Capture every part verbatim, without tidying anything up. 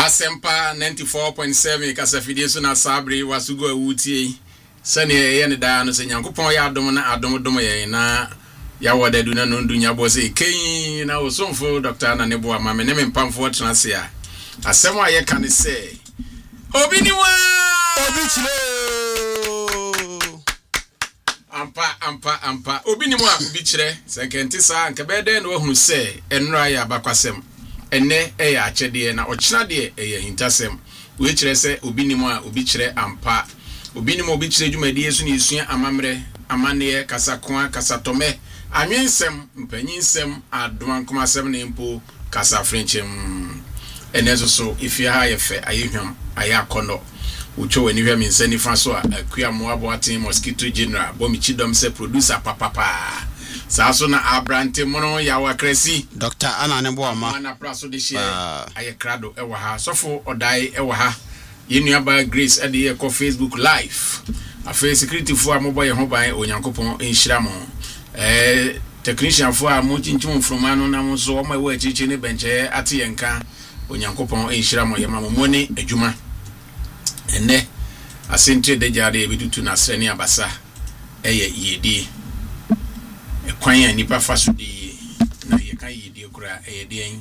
Asempa ninety-four point seven kasafidie so na sabre wasugo awutie sane ye ne da no se Nyankopon ya adom na adom dom ye na ya wodadu na no ndunya bo se ken na osomfo Doctor na nebo ama me ne me mpamfo tena se a asem a ye kan se obi ni wa obi chile ampa ampa ampa obi ni mu a obi chire se kenti sa nka bede no hunu se enra ya bakwasem enne e ya achede na ochina de e ya hintasem we chire se obi ni mu a obi chire ampa obi ni mu obi chire dwumadi yesu ni esua amamre amane kasakoa kasatome anwensem mpanyinsem adomankomasem ne mpo kasa frenchem enezo so ifia ha yefe ayehwam ayakono ucho weni hwa minsani faso akua moabo atin mosquito general bomichidom se producer papapa saso na abrante mono ya wakresi Doctor Ananebo ama na praso de she ayekrado ewa ha sofo odai ewa ha yenu aba Grace ade ye ko Facebook live afa security fo amobo ye ho ban onyankopon enhira mo eh technician fo amo chinchim mfromano na mo so o ma we chichi ne benche ate yenka onyankopon enhira mo ye ma mo ne adwuma ene asente de jare ebidutu na srani abasa eye yedi ekwan ya nipa faso de na ye kan yedi kura eye de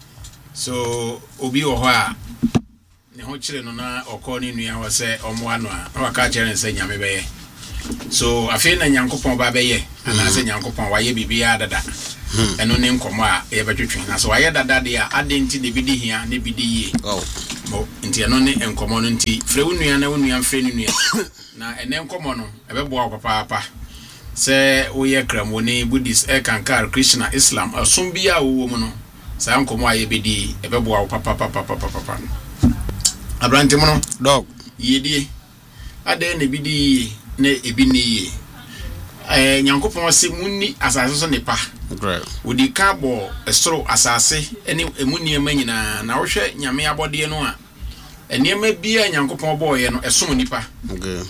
so obi wo ho a ne ho kire no na okọ ni nua wa se omo ano a wa ka kire nse nyame beye so afi na Nyankopon ba beye ana se Nyankopon wa ye bibia dada eno ne nkomo a ye betwetwe na so wa ye dada de a adenti de bidi hia ne bidi ye oh mo nti eno ne nkomo no nti fre unua na unua fre ni nua na ene nkomo no ebebo a papa papa se wo ye kram woni Buddhist e kankar Krishna Islam asum bia wo mu no sa nkomo a ye bidi ebebo a papa papa papa papa abrante mo no dog yedie ade ne bidi ne ebi ni eh Nyankopon se munni asase so ne pa great odi ka bo esoro asase ene emuni emanyina na wo hwe nyame abode no a enema bia Nyankopon bo ye no esom nipa okay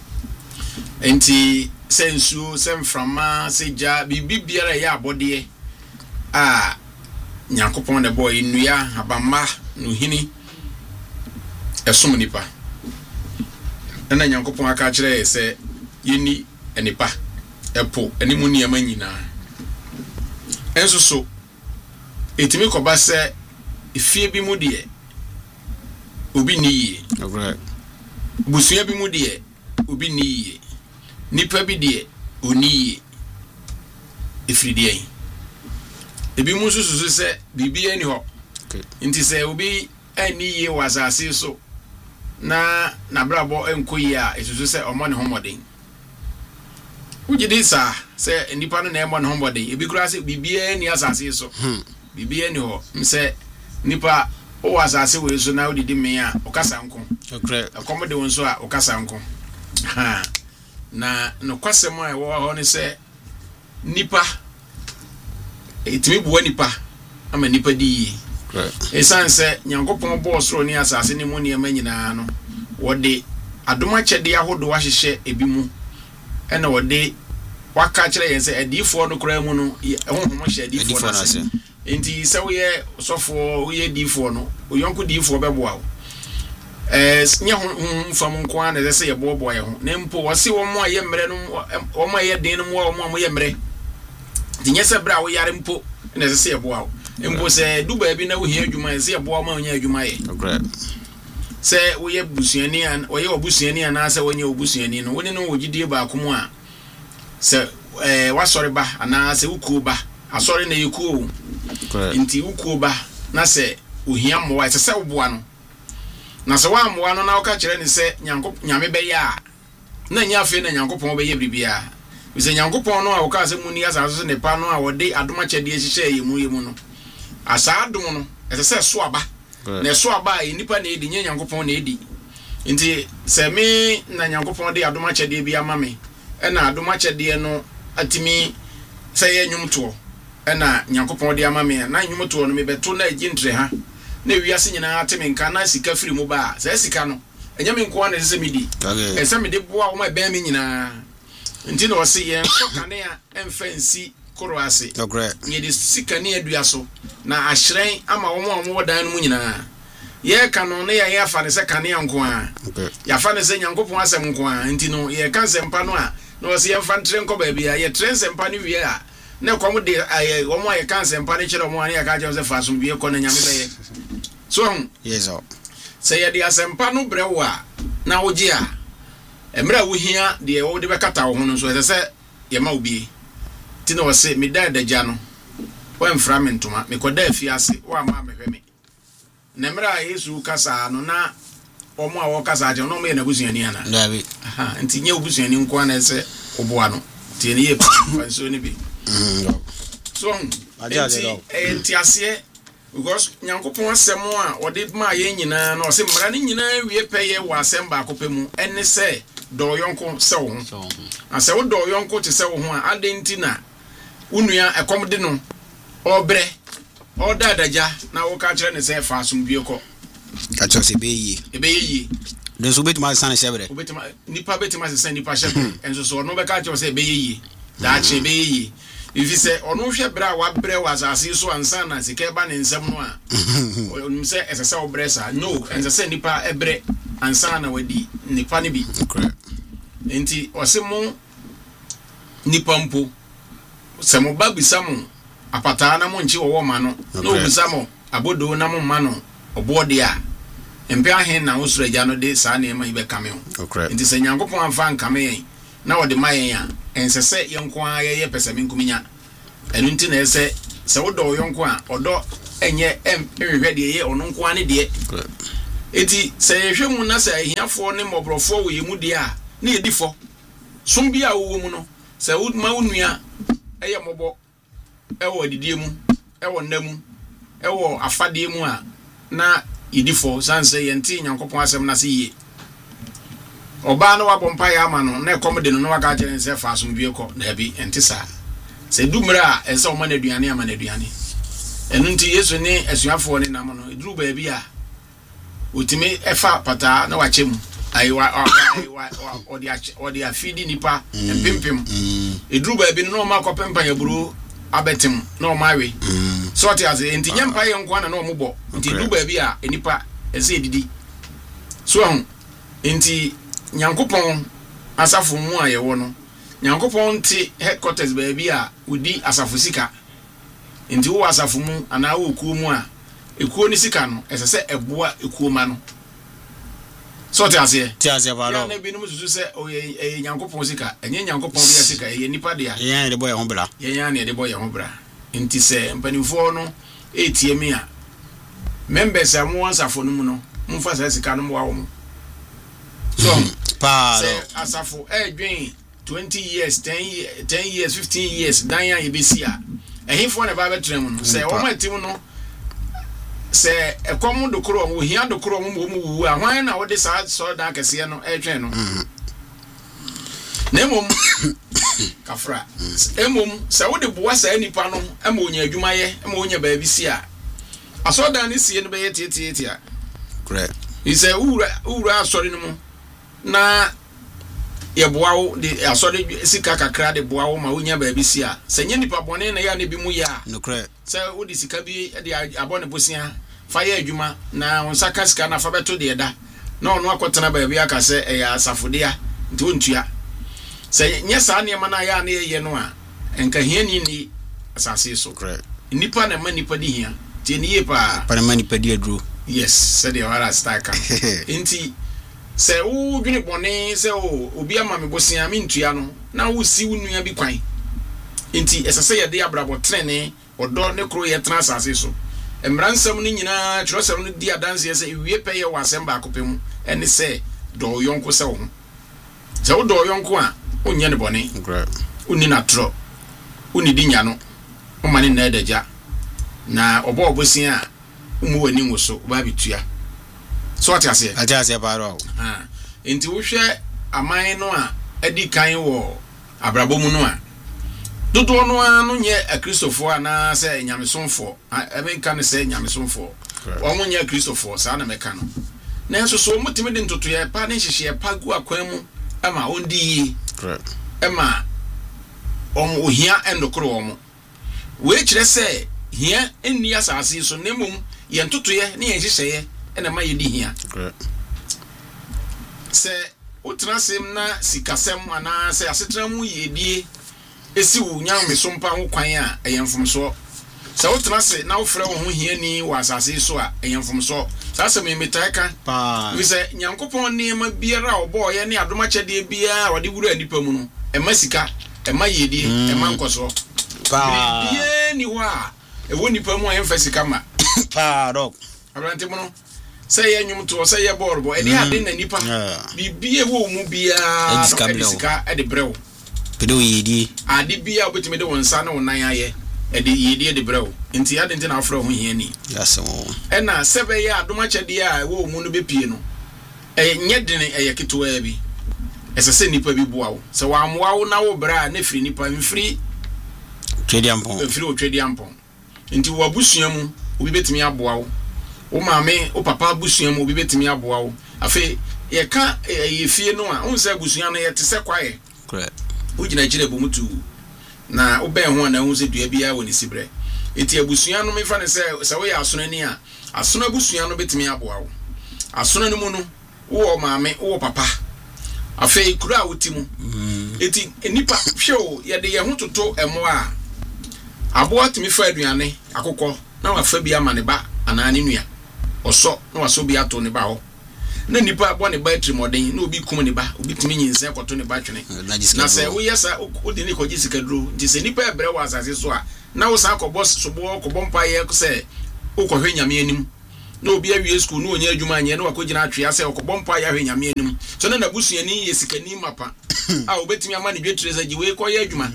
enti sensu semframa seja bibibiara ya abode a Nyankopon de bo nnua abamba no hini esom nipa na Nyankopon aka kire se yeni enipa epo enimu ni amanyina enso so etimi koba se efie bi mu de obi niye okay busua bi mu de obi niye nipa bi de oniye efridie ebi mu susu se bibia ni ho okay nti se obi aniye wasase so na na brabo enkoyi a esusu se omo ne homoden ujidi sa se nipa no na emo ne homoden ebi kura se bibia ni asase so hmm bibia ni ho mse nipa o wasase we so na odidi me a okasa nko okay akomode won so a okasa nko ha na no kwasem a wo ho ne se nipa etimi buwa nipa ama nipa di esanse Nyankopon bo soro ni asase ni mu ne amanyina no wode adoma chede ahodo wahehye ebi mu ena wode waka kire yense adifo no kura mu no honhom hye adifo no ase enti se wo ye sofo wo ye difo no oyonko difo beboa wo eh nya honhom fam nko an na se ye bobo ye ho na mpo wose wo mo aye mre no wo mo aye den no wo mo aye mre dinye se bra wo yare mpo na se ye boa wo mpo se duba bi na wo hia adwuma se ye boa ma onya adwuma ye okay se wo ye busuani an wo ye obusuani an na se wo nye obusuani no woni no wogidie ba akomu a se eh wasori ba ana se wuku ba asori na yeku o nti wuku ba na se ohia mowa se se woboa no na se wa mowa no na wo ka kire ni se Nyankopon nyame be ya na nya afi na Nyankopon be ye bibia se Nyankopon no a wo ka se muni asaso ne pa no a wo de adoma chede ehihye ye mu ye mu no asa adom no se se so aba na so aba e nipa na edi nya Nyankopon na edi nti se me na Nyankopon de adoma chede bi ama me ena adoma chede no atimi se ye nwumto ena Nyankopon de ama me na nwumto no me beto na agintre ha na wiase nyina atemi nka na sika firi mu ba se sika no enya me nko na se medi e se me de boa wo ma be me nyina nti na o se ye kane a emfansi koroase okay ye de sika ne adua so na ahyren ama wo mo wo dan no mu nyina ye kanu ne ye afa ne se kane anko a ya fa ne se nyankopon asem nko a nti no ye kan sempa no a no se ye fa ntre nko ba bia ye tren sempa ne wie a ne kom de aye wo mo ye kan sempa ne kire mo an ye ka je se fa so wie ko na nyame be ye so yes o se ye de asempa no brewo a na wo gi a emra wo hia de wo de be kata wo no so se se ye ma obi ti no se me da daja no wo enfra me ntoma me koda afi ase wo ama me hwe me nemra Yesu kasa no na omo a wo kasa aje no me na busuani ana dabi aha nti nye obusuani nko na ese oboa no ti ne ye fa so ne bi mm so nti enti ase because nyankopon asem a ode ma ye nyina na o se mra ne nyina wie peye wo asem ba akopemu enne se do yonko se wo ho ase wo do yonko te se wo ho a adenti na unua ekom de no obre oda daja na wo ka kire ne se fa asum bie ko ka cho se be yi e be yi den so betima san shebre obetima nipa betima se san nipa shebre enso so no be ka kire se be yi da che be yi ifi se onu hwe bra wa bre wa asase so ansa na sika ba ne nsam no a onum se esese obresa no ense se nipa ebre ansa na wadi nipa ne bi enti osemo nipa mpo se mo ba bisamo apata na mo nchi wo ma no no bisamo abodo na mo ma no obode a empe ahen na usura gya no de sa na ma ibe kame ho enti se nyankopon amfa nkame yen na wode mayen a ense se yenko a ye pesame nkuminya enu nti na ese se wodo yonko a odo enye em ehwehwe de ye ono nko ane de eti se yehwe mu na se ahiafo ne mobrofo wo yemu de a na edifo som bia wo mu no se wudma wunua eye mobo ewo didie mu ewo namu ewo afade mu a na edifo sanse yenti nyankopon asem na se ye oba no wabompa ya ama no na ekom de no no waka kire nse fa asum bie ko na bi enti sa se dumra ense o ma na aduane ama na aduane enu nti Yesu ne asuafo ne nam no eduru ba bi a otime efa pata na wachemu aiwa aiwa odi odi afidi nipa empempem eduru ba bi no ma kopempa ya buru abetem no mawe so ti as enti nyempa ye nko na no mobo enti eduru ba bi a enipa ese edidi so hon enti nyankopon asafo mu aye wo no nyankopon ti headquarters ba bi a udi asafo sika enti wo asafo mu ana wo kuo mu a ekuo ni sika no esese eboa ekuo ma no so ti ase ti ase ba ya na bi no mususu se o ye nyankopon sika enye nyankopon bi sika ye nipa de a ye yan de boy ho bra ye yan de boy ho bra enti se mpanifo no etie mi a members amu asafo no mu no mfa sa sika no mo wa wo mu so pa se asafo eh dwen twenty years ten years ten years fifteen years dan ya yebesia ehifo na ba betrem no se o ma tim no se ekom dokoro wo hia dokoro mo mo wu ahwan na wo de sa so da kese no etwen no nemom kafra emom se wo de boa sa nipa no ema onya adwuma ye ema onya ba bisia asoda ne sie no be ye tietietia correct ise ura ura asori no mo na ye boa wo de asori sika kakra de boa wo ma onya ba bisia se nya nipa bone na ya ne bi mu ya no correct se wo di sika bi de abone bosia fa ye adwuma na won saka sika na fa beto de da na ono akotena ba bi aka se e ya asafodea nti wontua se nya sa ne ma na ya na ye no a enka hia ni ni asase so correct nipa na ma nipa di hia ti ni ye pa pa na ma nipa di adru yes se de wara staka nti se wo dwene bone se o obi ama me bosia me ntua no na wo si wunua bi kwan nti esese ye de abrabo trene odo ne kro ye tena asase so emransam ni nyina trosem no di adanse se wie peye wasem ba akopem ene se do yonko se wo se wo do yonko a onye ne bone uni na tro uni di nya no o mane na edaja na obo obosia umu wani ngoso ba bitua so ati ase ati ase ba ro ha enti wo hwe aman no a edi kan wo abrabo mu no a dodo no anu nye akristofo ana se nyamesonfo ebenka ne se nyamesonfo wo mo nye akristofo sa na meka no na enso so mutime de ntoto ye pa ne hyehye pa gu akwan mu ama ondi correct ema om ohia endokoro wo we kire se hia enni asase so nemum ye ntoto ye ne ye hyehye ye ena ma yedi hia correct se utrasem na sikasem ana se asetra mu yedie esi wo nyame so mpa ho kwan a eyemfom so se utrase na wo frɛ wo ho hia ni wa asase so a eyemfom so sasa me metaika pa we se nyankopɔn ne ma biara obo ye ne adoma kyɛde biara wode wura nipa mu no ema sika ema yedie ema nkoso pa bie ni wa e wo nipa mu ayemfa sika ma pa dog abrante mu no say ye nwum to say ye ball bo e dey ade na nipa bibie wo mu bia no sika e de brew pedo yedi ade bia obetime de wonsa na wonan aye e de yedi de brew nti ade nti na afra ho hia ni yasem e na sebe ye adoma kyede a wo mu no bepie no e nye dene e ye ketoa bi ese se nipa bi boa wo se wa amwa wo na wo bra na firi nipa mfiri twedi ampon firi o twedi ampon nti wo abusua mu obi betimi aboa wo o maame o papa abusua mu obi betimi aboa wo afi ye ka ye fie no a onse abusua no ye te se kwae correct o gina gire bo mutu na o ben ho na hu se dua bia wo ni sibre enti abusua no me fa ne se se wo ya asono ni a asono abusua no betimi aboa wo asono no mu no wo maame wo papa afi kura wotimu enti enipa hwe ye de ye ho toto emo a aboa timi fa aduane akokɔ na wa fa bi ama ne ba anani nua oso na waso bi ato ne ba ho na nipa abo ne ba trimoden na obi kum ne ba obi timi nyinse kɔto ne ba twene na se wo yesa o de ne kɔji sikadro nti se nipa ebre wa asase so a na wo san kɔbɔ sobo kɔbɔ mpa ye ko se o kɔhwe nyame anim na obi awie school na onya adwuma anye na wakɔgina atwea se kɔbɔ mpa ya hwe nyame anim so na nabusuani ye sikani mapa a obetimi ama ne dwetire sa giwe kɔ ye adwuma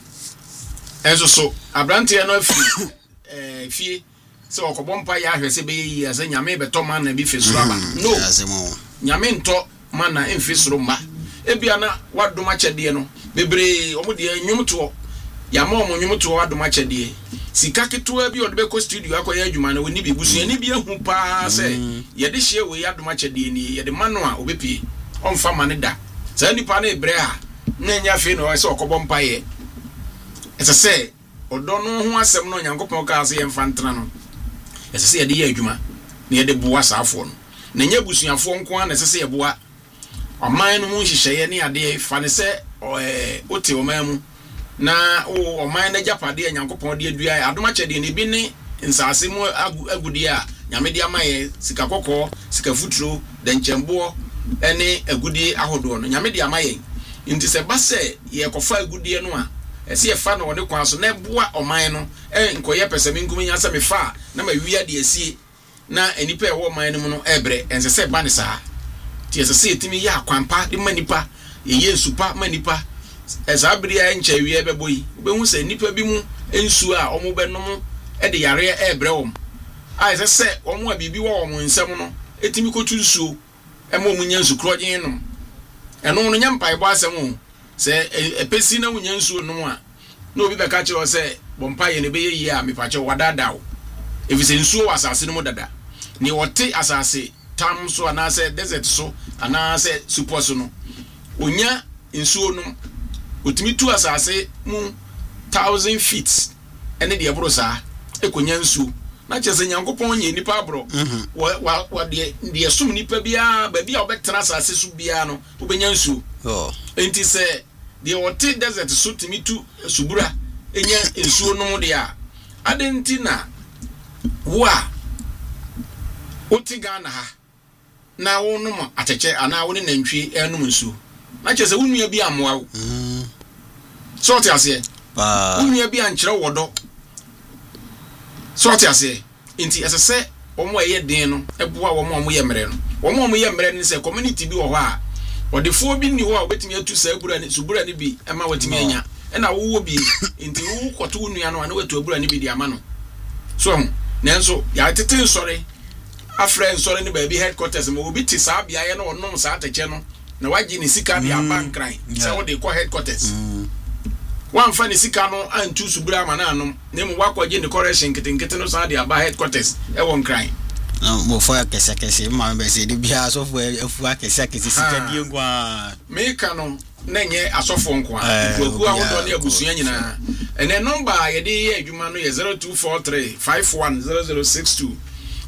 enso so abrante no afi eh fie se okobompa ya ahwese be yi ase nyame beto man na bi fesuraba no nyame nto man na enfesuru ma ebia na wadoma kyede no bebre omode nwumto ya ma omo nwumto wadoma kyede sika keto bi odbe ko studio akoya adwuma na woni bi busu ani bi ehu pa se ye de hye we adoma kyede ni ye de mano a obepie onfa mane da sa nipa na ebre a na nya fe no se okobompa ye ese se odono ho asem no nyankopon ka ase ye mfantana no ese se ye de ye adwuma na ye de boa saafo no na nya busuafo nko an ese se ye boa oman no mu hihye ne ade fa ne se eh ote oman mu na o oman na japade nyankopon de adua adoma kyede ne bi ne nsase mu agudi a nyame de amaye sika kokko sika futuro de nchembo ene agudi ahodo no nyame de amaye nti se ba se ye kofa agudi no a ese ye fa no wode kwan so na boa oman no eh nkoye pese minkumi nya se me fa na ma wia de asie na enipa e wo oman no mu no ebre ense se ba ne saa ti ese se etimi ya kwampa de manipa ye yesu pa manipa esa biri ya ncha wia beboyi obehu se nipa bi mu ensu a omo benom e de yare ebre wom a ese se omo a bibi wo omo nsem no etimi kotu nsuo e mo mu nya nsu krojin no eno no nya mpa ibo asem o se epesi na wunya nsuo no a na obi beka che o se bompa ye ne be ye a mepache wadada o efise nsuo asase no mo dada ni wote asase tam so ana se desert so ana se super so no onya nsuo no otimi tu asase mu thousand feet ene de ebro saa ekonya nsuo na chese nyankopon nye nipa abro wa wa de de sum nipa bia ba bia obetena asase so bia no obenya nsuo oh enti se de wote desert so timi tu subura enya nsuo no de a adenti na wa oti Ghana ha na wonum ateche ana woni nantwie enum nsuo na chese wunua bi amoa wo mm so ti ase ba wunua bi ankyere wodo so ti ase enti esese omo eye den no eboa omo omo ye mere no omo omo ye mere ni se community bi wo ho a odefo bi ni ho a obetimi atu sa abura ni subura ni bi ema watimi anya ena wo bi enti wo kwoto wunua no ana watu abura ni bi di ama no so nanso ya tete nsore afre nsore ni ba bi headquarters mo obi ti sa bia ye no onom sa ateche no na waji ni sika bi aban kran se wo de ko headquarters wan fa ni sika no antu subura ma na anom na mu wakwaje ni correction kitenkete no sa de aba headquarters e won kran mo fo ya kese kese ma be se de bia so fo afu akese kese sika die ngwa me ka no na nye asofo nko a ku ahodo na abusuya nyina ene number ye de ye adwuma no ye zero two four three five one zero zero six two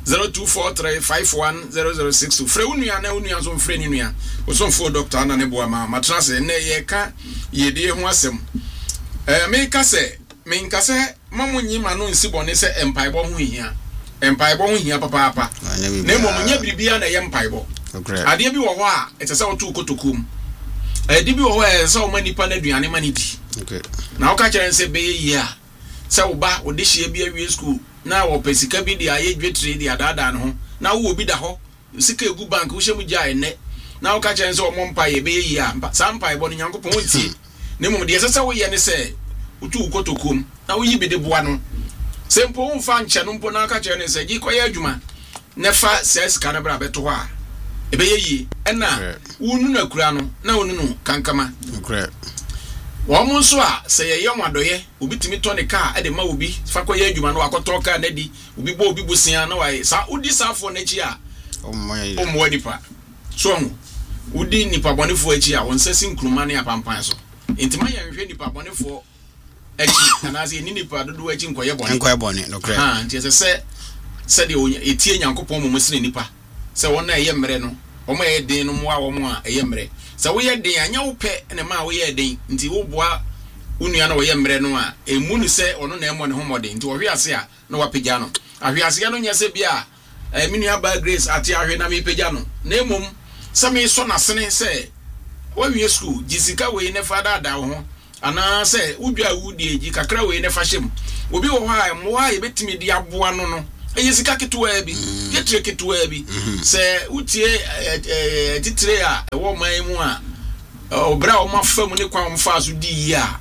zero two four three five one zero zero six two. Frɛ unua na unua so mfrɛ ni nua. Oso mfo doctor na ne boa ma. Matra se na ye ka ye de ho asɛm. Eh me ka se me nka se mamu nyima no nsi bone se empaibo ho hia. Empaibo ho hia papa papa. Na mo nya bibia na ye empaibo. Ade bi wo ho a ete se wotu kotokum. Ade bi wo ho e se o manipa na aduane mani di. Okay. Na o ka kire se be ye a se wo ba wo de hie bi awie school na wo pesika bi di aye dwetire di adada no ho na wo obi da ho sika egu bank wo hye mu gya ene na wo ka kire se o mo mpa ye be ye a sam mpa ye bo no Nyankopɔn wontie ne mum de se wo ye ne se wotu kotokum na wo yi bi de boa no se mpo wo mfa nche no mpo na ka kire ne se gi koye adwuma ne fa se sika na bra beto ho a ebe ye yi ena wonu na kura no na wonu no kankama okay. Womo nso a se ye yom adoye obi timi to ne car e de ma obi fa koye adwuma no akoto car na di obi bo obi busia na wai sa udi safo na chi a omo nipa so ho udi nipa bonefo achi a won sesi nkruma ne apampan so entima ye hwe nipa bonefo achi na se ni nipa dodo achi nkoye bone nkoye bone no kre ha nti se se se de etie Nyankopɔn mo musine nipa se won na ye mre no omo ye den no mo a wo mo a ye mre se wo ye den anya wo pe na ma wo ye den nti wo boa unua na wo ye mre no a emu ni se ono na emo ne homode nti wo hwe ase a na wapegya no ahwe ase no nya se bia minua ba Grace ati ahwe na me pegya no na emom se me so na sene se wo wie school jisika we ne fada da wo ho ana se udwa wudi eji kakra we ne fa hyem obi wo ha mo ha ye betimi di aboa no no eye sika ketewa bi yetre ketewa bi se utie eh titire a wo man mu a obra o mafam ne kwa mfa so di ya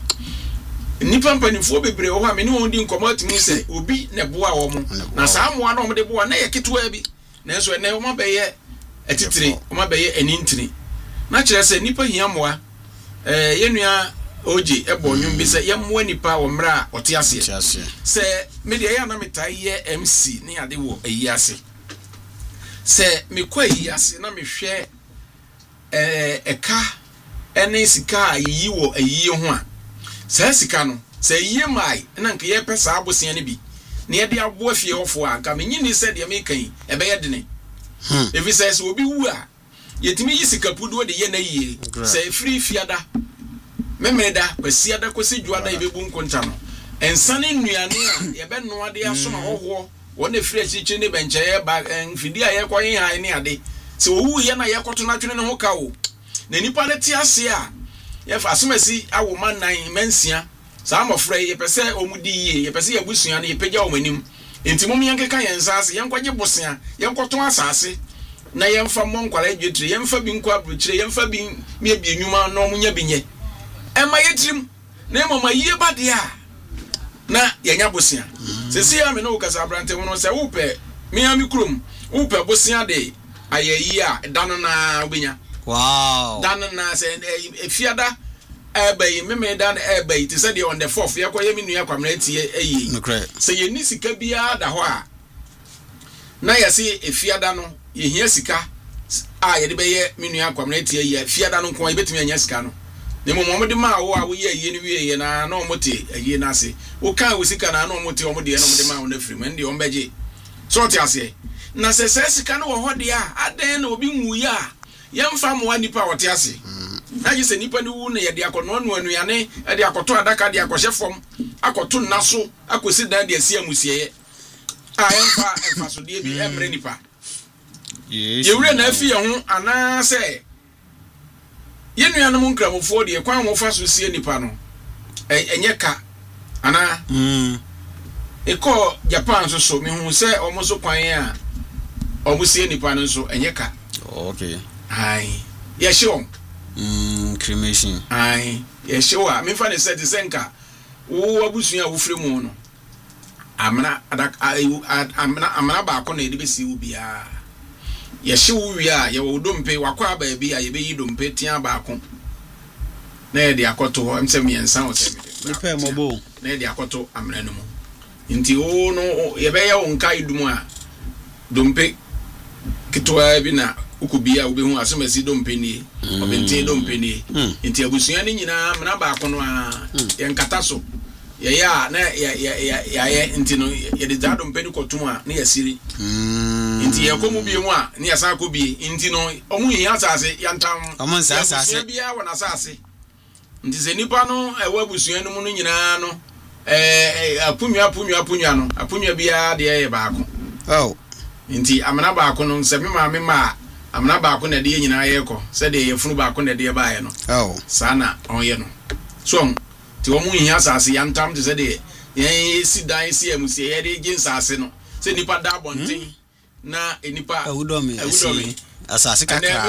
nipa mpanifo bebre wo ha me ne won di nkomati mu se obi ne boa wo mu na saa moa na wo de boa na ye ketewa bi na so ne wo mabeye etitire wo mabeye enintiri na kire se nipa hia moa eh yenua oje ebo nwum bi se yemmoa nipa wo mra ote ase se media ya na metai ye M C ne ade wo ayi ase se me kwa ayi ase na mehwe eh eka ene sika ayi wo ayi ho a se sika no se ayi mai na nka ye pesa abosia ne bi ne ye de abo afie hofo a nka menyi ni se de me kan e be ye de ne hmm evi se se obi wu a yetimi yi sika pudo de ye na yie se free fiada memreda kwasia da kwasi juada ibebu nkonta no ensane nnuane a ye be no ade asoma hoho wona free chichi ne benche ye ba mfidi a ye kwoyen han ne ade se owu ye na ye kwoto na twene ne ho ka wo na nipa ne ti ase a ye fa asomasi awo manan mansia sa mo frɛ ye pese omudi ye ye pese ye busua ne ye pegya o manim enti mom ye nkeka ye nsase ye nkwaje bosia ye nkwoto asase na ye mfa mo nkwara adwetire ye mfa bi nkwa abrochire ye mfa bi me bi enwuma no munya binye ema yetrim na mama yie bade a na yenya bosia sesi ya me no kasa abrante wono se wo pe me ami krum wo pe bosia de ayeyi a dano na obenya wow dano na se efiada ebe me me dan ebe ti se de on the fourth ye koye me nua kwamna tie eyi se ye ni sika bia da ho a na ye se efiada no ye hia sika a ye de be ye me nua kwamna tie ye efiada no ko ye betimi anya sika no ne mo mo de ma wo a wo ye ye ni wie ye na na o mote aye na ase wo kan wo sika na na o mote o mo de na mo de ma wo na firi men de o mbeje so te ase na se se sika no wo ho de a aden na obi nwu ya ye mfa mo ani pa wo te ase na je se nipa ni wu na ye de akono anu anuane e de akoto adaka de akohye fom akoto naso akosi dan de asia musie ye a ye mfa mfa so de bi emre nipa yes ye wure na afi ye ho ana se yenu anum nkramofo de kwan mo fa so sie nipa no enye ka ana mm eko Japan so so me hu se omo so kwan a omo sie nipa no so enye ka okay ai ye show mm cremation ai ye show a me fa ne set senka wo abusua wo frɛ mu no amna amna amna ba ko na de be si wo bia ye hyewu wi a ye wo dompe wakwa ba bi a ye be yi dompe tia ba ko na ye de akoto ho emse miensa o se me pe mobo na ye de akoto amna no mu nti o no ye be ye wonka idumu a dompe kitwa bi na ukubia obi hu asomasi dompe ni obente dompe ni nti abusua ni nyina amna ba ko no a ye nkata so ye ya na ye ye ye nti no ye de dompe ni kotum a na ye siri nti ye komu bi mu a ne ya sa ko bi nti no omu yi asase yantam omu nsa asase bia wona asase nti se nipa no ewa abusuan no mu no nyina no eh apunwa apunwa apunwa no apunwa bia de ye baako oh nti amana baako no nseme ma me ma amana baako na de nyina ye ko se de ye funu baako na de ba ye no oh sana onye no so ti omu yi asase yantam te se de ye si dan si amusie ye de gin asase no se nipa da bonten na enipa awudomi awudomi asase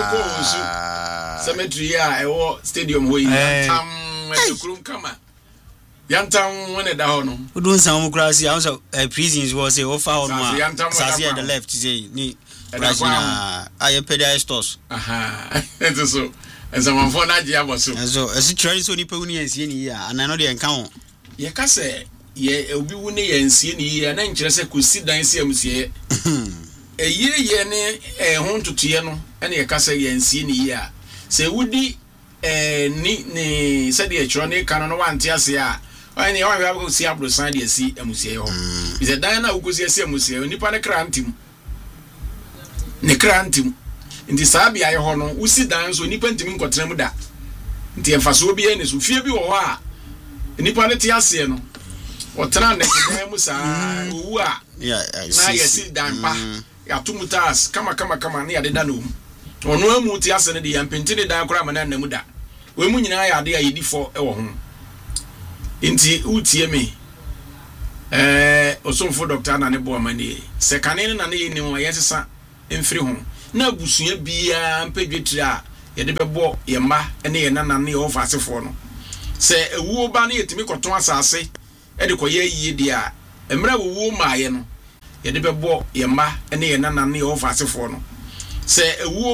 kakra cemetery a ewo stadium ho yi tam e kurum kama yantam when da ho no udun san mu krasi am so prisons was say ofa ho no asase at the left say ni Brasina aye pedia stores aha ento so enso manfo na je aboso enso esi trade so ni pewu ni ensie ni ya anan no de enka ho ye ka se ye obi wu ne yensie ni ya na nkire se kosi dan se amusie eyire ye ne ehun tutuye no ene ye ka se yensie ni ya se wudi eh ni ni se de ekiro ne kan no wante ase a ene ye wa ko si abrosan de si amusie ho ise dan na ukosi ase amusie nipa ne krantim ne krantim nti sabia ye ho no usi dan so nipa ntimi nkotrem da nti enfaso bi ene so fie bi wo ho a nipa ne te ase no otran ne dan mu sa owu a na ye si dan pa ya tumutas kama kama kama ne ya de da no ono amu te ase ne de ya mpenti ne dan kora ma na namu da we mu nyina ya de ya yedi fo e wo ho nti utie me eh osomfo doctor na ne bo amane se kanene na ne yini wo yesesa emfiri ho na abusua bia mpedwetire a ye de bebo ye ma ene ye nana ne ofa asefo no se ewuo ba na yetimi koton asase e de koye yie dia emra wuo maaye no ye de bebo ye ma ene ye nana ne ofa asefo no se ewuo